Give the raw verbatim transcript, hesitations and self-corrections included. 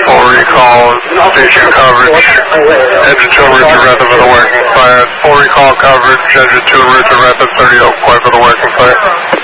full recall, station coverage, engine two route to Rentham for the working plan. Full recall coverage, engine two route to Rentham, thirty Oak Point for the working plan.